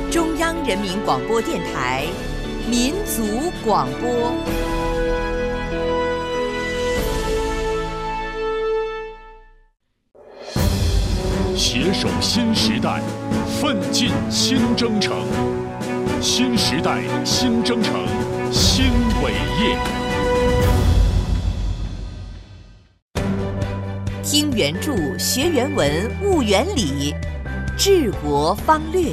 中央人民广播电台民族广播。 携手新时代，奋进新征程。新时代新征程新伟业。 听原著，学原文，悟原理，治国方略。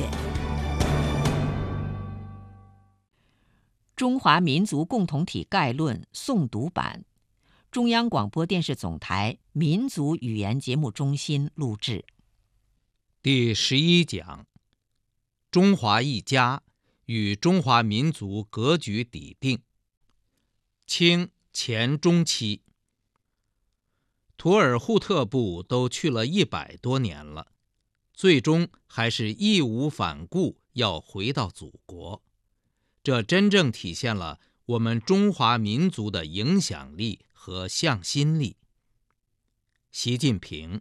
中华民族共同体概论诵读版，中央广播电视总台民族语言节目中心录制。 第11讲：中华一家与中华民族格局底定。清前中期，图尔扈特部都去了100多年了，最终还是义无反顾要回到祖国。这真正体现了我们中华民族的影响力和向心力。习近平。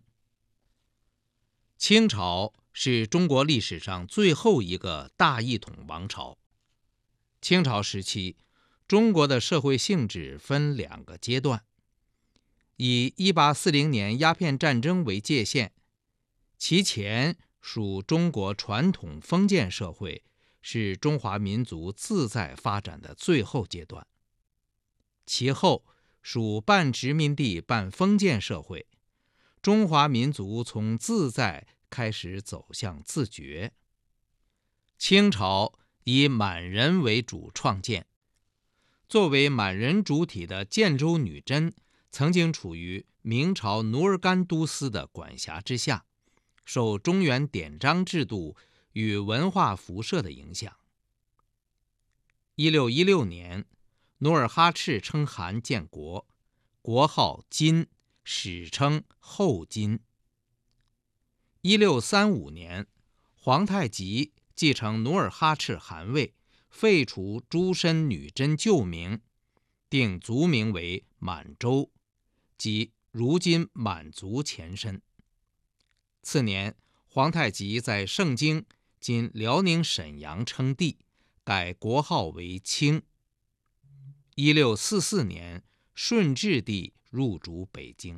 清朝是中国历史上最后一个大一统王朝。清朝时期，中国的社会性质分2个阶段，以1840年鸦片战争为界限，其前属中国传统封建社会，是中华民族自在发展的最后阶段。其后属半殖民地半封建社会，中华民族从自在开始走向自觉。清朝以满人为主创建，作为满人主体的建州女真曾经处于明朝努尔干都司的管辖之下，受中原典章制度与文化辐射的影响。1616年，努尔哈赤称汗建国，国号金，史称后金。1635年，皇太极继承努尔哈赤汗位，废除诸身女真旧名，定族名为满洲，即如今满族前身。次年，皇太极在盛京（今辽宁沈阳）称帝，改国号为清。1644年，顺治帝入主北京。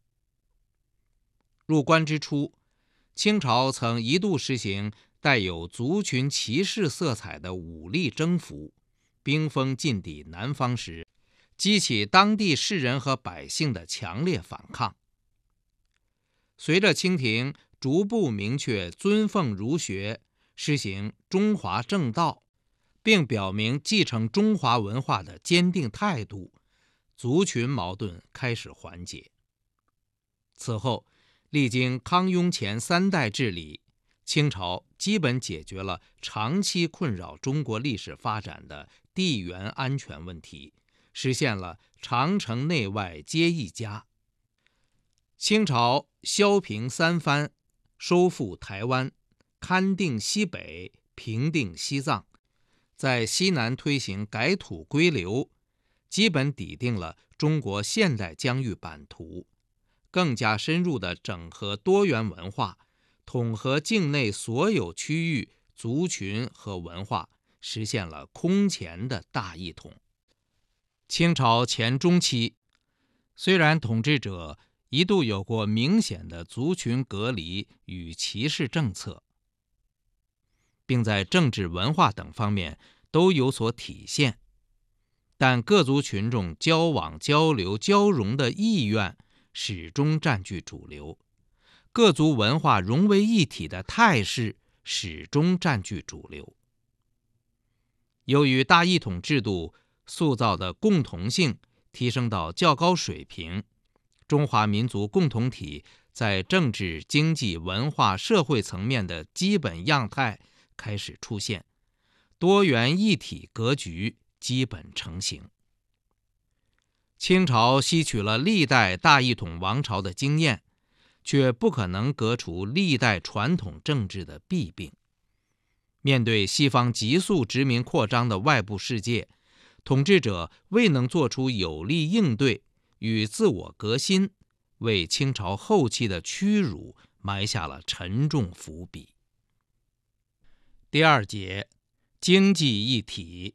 入关之初，清朝曾一度实行带有族群歧视色彩的武力征服，兵锋进抵南方时，激起当地士人和百姓的强烈反抗。随着清廷逐步明确尊奉儒学，实行中华正道，并表明继承中华文化的坚定态度，族群矛盾开始缓解。此后，历经康雍乾3代治理，清朝基本解决了长期困扰中国历史发展的地缘安全问题，实现了长城内外皆一家。清朝削平三藩，收复台湾，勘定西北，平定西藏，在西南推行改土归流，基本拟定了中国现代疆域版图，更加深入地整合多元文化，统合境内所有区域、族群和文化，实现了空前的大一统。清朝前中期，虽然统治者一度有过明显的族群隔离与歧视政策，并在政治文化等方面都有所体现，但各族群众交往交流交融的意愿始终占据主流，各族文化融为一体的态势始终占据主流。由于大一统制度塑造的共同性提升到较高水平，中华民族共同体在政治、经济、文化、社会层面的基本样态开始出现，多元一体格局基本成型。清朝吸取了历代大一统王朝的经验，却不可能革除历代传统政治的弊病。面对西方急速殖民扩张的外部世界，统治者未能做出有力应对与自我革新，为清朝后期的屈辱埋下了沉重伏笔。 第2节经济一体。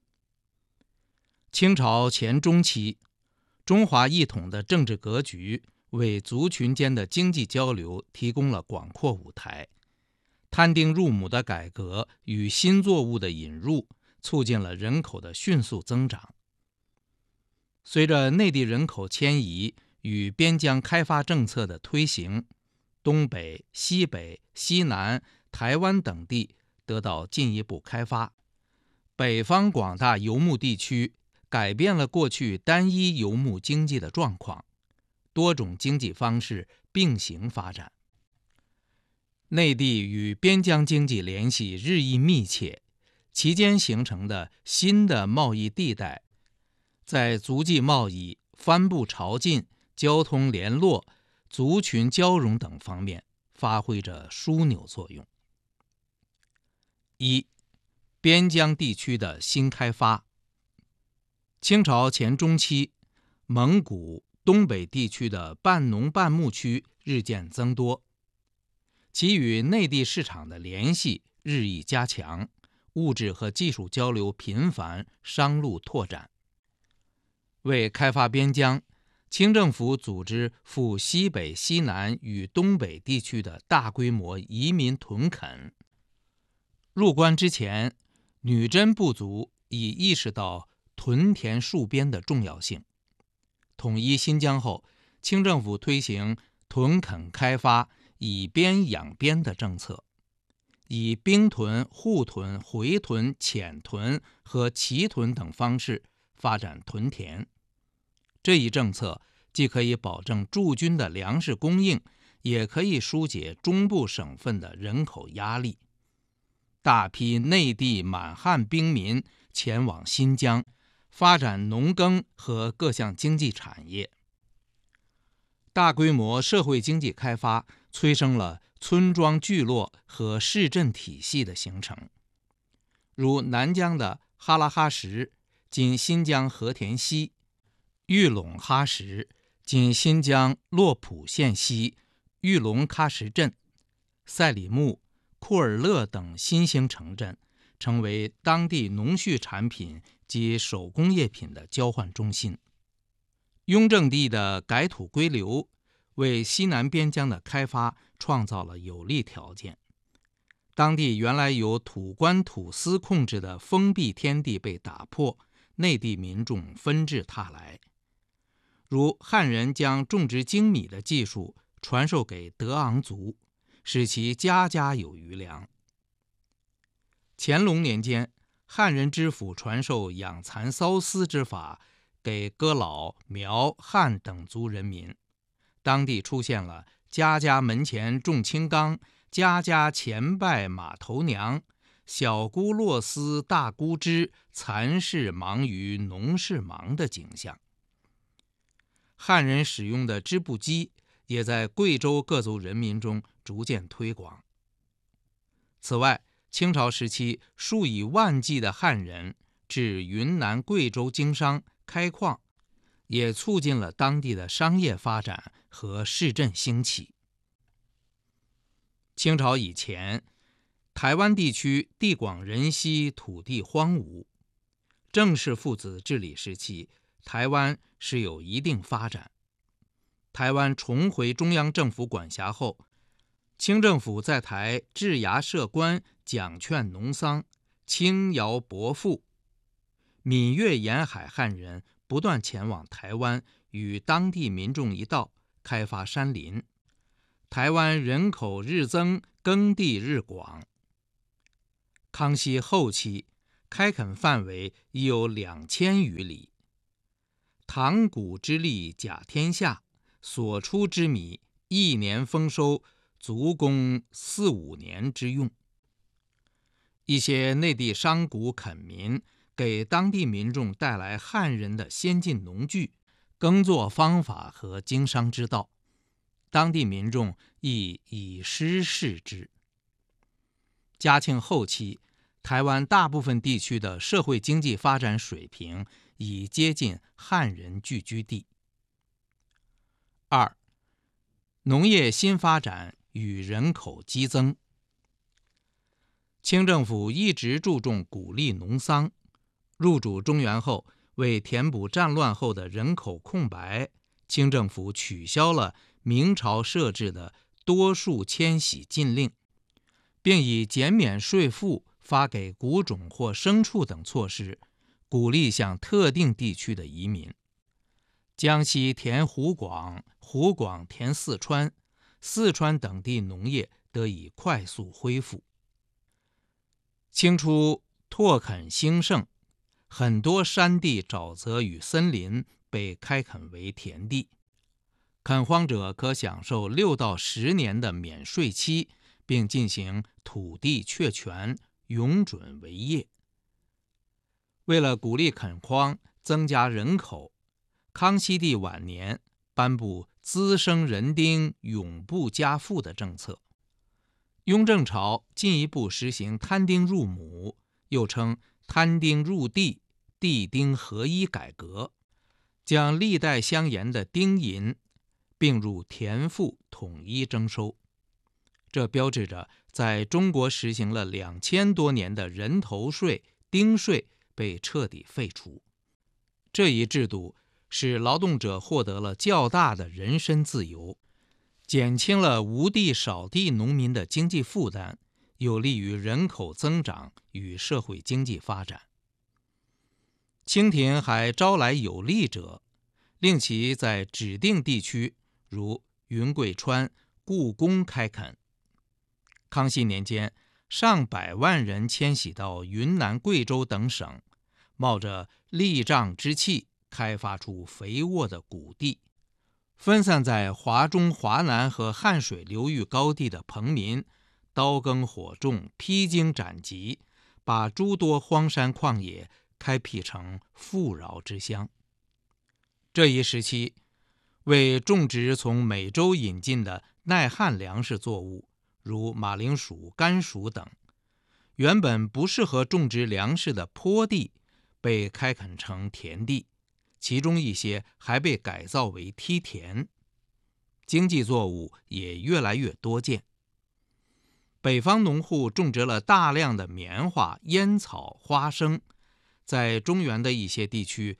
清朝前中期，中华一统的政治格局为族群间的经济交流提供了广阔舞台。摊丁入亩的改革与新作物的引入，促进了人口的迅速增长。随着内地人口迁移与边疆开发政策的推行，东北、西北、西南、台湾等地得到进一步开发。北方广大游牧地区改变了过去单一游牧经济的状况，多种经济方式并行发展。内地与边疆经济联系日益密切，其间形成的新的贸易地带，在足迹贸易、帆布潮进、交通联络、族群交融等方面发挥着枢纽作用。1. 边疆地区的新开发。清朝前中期，蒙古、东北地区的半农半牧区日渐增多，其与内地市场的联系日益加强，物质和技术交流频繁，商路拓展。为开发边疆，清政府组织赴西北、西南与东北地区的大规模移民屯垦。入关之前，女真部族已意识到屯田戍边的重要性。统一新疆后，清政府推行屯垦开发、以边养边的政策，以兵屯、户屯、回屯、遣屯和骑屯等方式发展屯田。这一政策既可以保证驻军的粮食供应，也可以疏解中部省份的人口压力。大批内地满汉兵民前往新疆，发展农耕和各项经济产业。大规模社会经济开发催生了村庄聚落和市镇体系的形成，如南疆的哈拉哈什（今新疆和田西）、玉龙哈什（今新疆洛浦县西玉龙喀什镇）、赛里木、库尔勒等新兴城镇，成为当地农畜产品及手工业品的交换中心。雍正帝的改土归流，为西南边疆的开发创造了有利条件。当地原来由土官土司控制的封闭天地被打破，内地民众纷至沓来。如汉人将种植精米的技术传授给德昂族，使其家家有余粮。乾隆年间，汉人知府传授养蚕缫丝之法给哥老、苗、汉等族人民，当地出现了家家门前种青冈，家家前拜马头娘，小姑落丝大姑织，蚕事忙于农事忙的景象。汉人使用的织布机也在贵州各族人民中逐渐推广。此外，清朝时期数以万计的汉人至云南、贵州经商开矿，也促进了当地的商业发展和市镇兴起。清朝以前，台湾地区地广人稀，土地荒芜。郑氏父子治理时期，台湾是有一定发展。台湾重回中央政府管辖后，清政府在台治衙设官，奖劝农桑，轻徭薄赋。闽粤沿海汉人不断前往台湾，与当地民众一道开发山林。台湾人口日增，耕地日广。康熙后期，开垦范围已有2000余里。唐谷之利甲天下，所出之米1年丰收，足供4、5年之用。一些内地商贾垦民给当地民众带来汉人的先进农具、耕作方法和经商之道，当地民众亦以师视之。嘉庆后期，台湾大部分地区的社会经济发展水平已接近汉人聚居地。2. 农业新发展与人口激增。 清政府一直注重鼓励农桑，入主中原后，为填补战乱后的人口空白，清政府取消了明朝设置的多数迁徙禁令，并以减免税赋、发给谷种或牲畜等措施，鼓励向特定地区的移民。江西填湖广，湖广填四川，四川等地农业得以快速恢复。清初拓垦兴盛，很多山地、沼泽与森林被开垦为田地，垦荒者可享受6到10年的免税期，并进行土地确权，永准为业。为了鼓励垦荒，增加人口，康熙帝晚年颁布滋生人丁，永不加赋的政策。雍正朝进一步实行摊丁入亩，又称摊丁入地、地丁合一改革，将历代相沿的丁银并入田赋统一征收。这标志着在中国实行了2000多年的人头税、丁税被彻底废除。这一制度使劳动者获得了较大的人身自由，减轻了无地少地农民的经济负担，有利于人口增长与社会经济发展。清廷还招来有力者，令其在指定地区如云贵川、故宫开垦。康熙年间，上百万人迁徙到云南、贵州等省，冒着力仗之气，开发出肥沃的谷地。分散在华中、华南和汉水流域高地的彭民，刀耕火种，披荆斩棘，把诸多荒山旷野开辟成富饶之乡。这一时期，为种植从美洲引进的耐旱粮食作物，如马铃薯、甘薯等，原本不适合种植粮食的坡地被开垦成田地，其中一些还被改造为梯田，经济作物也越来越多见。北方农户种植了大量的棉花、烟草、花生，在中原的一些地区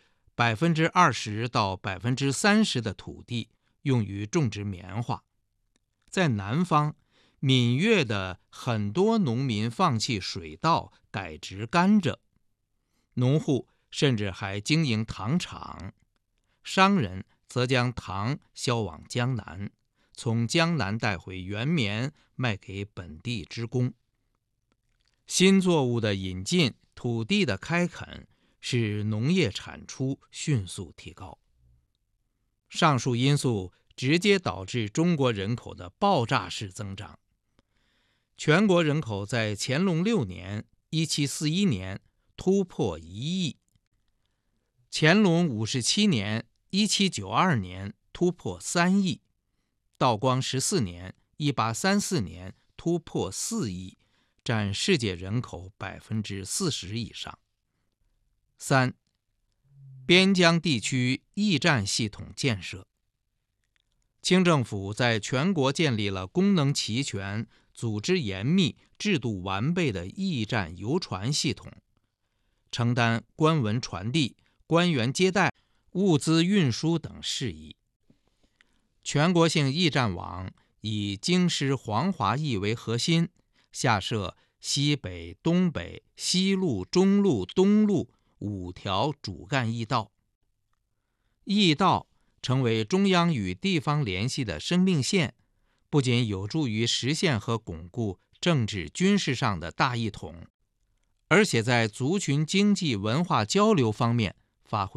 ，20%到30%的土地用于种植棉花。在南方，闽粤的很多农民放弃水稻，改植甘蔗，农户甚至还经营糖厂，商人则将糖销往江南，从江南带回原棉卖给本地职工。新作物的引进、土地的开垦，使农业产出迅速提高。上述因素直接导致中国人口的爆炸式增长。全国人口在乾隆6年1741年突破1亿，乾隆57年1792年突破3亿，道光14年1834年突破4亿，占世界人口40%以上。3. 边疆地区驿站系统建设。清政府在全国建立了功能齐全、组织严密、制度完备的驿站邮传系统，承担官文传递、官员接待、物资运输等事宜。全国性驿站网以京师黄华驿为核心，下设西北、东北、西路、中路、东路5条主干驿道。驿道成为中央与地方联系的生命线，不仅有助于实现和巩固政治军事上的大一统，而且在族群经济文化交流方面发挥